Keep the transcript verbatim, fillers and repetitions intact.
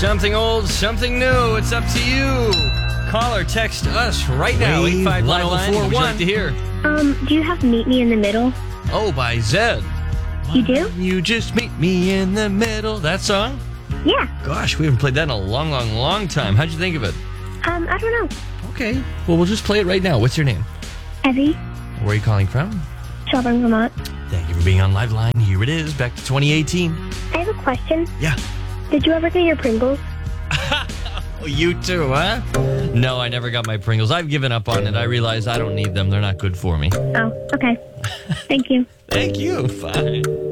Something old, something new. It's up to you. Call or text us right now. eight five one oh four one. Would you like to hear? Um, do you have Meet Me in the Middle? Oh, by Zed. You do? You just meet me in the middle. That song? Yeah. Gosh, we haven't played that in a long, long, long time. How'd you think of it? Um, I don't know. Okay. Well, we'll just play it right now. What's your name? Evie. Where are you calling from? Shelburne, Vermont. Thank you for being on Liveline. Here it is, back to twenty eighteen. I have a question. Yeah. Did you ever get your Pringles? Oh, you too, huh? No, I never got my Pringles. I've given up on it. I realize I don't need them. They're not good for me. Oh, okay. Thank you. Thank you. Bye.